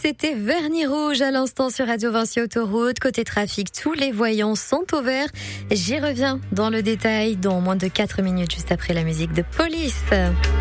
c'était Vernis Rouge à l'instant sur Radio Vinci Autoroute. Côté trafic, tous les voyants sont au vert. J'y reviens dans le détail dans moins de 4 minutes, juste après la musique de Police.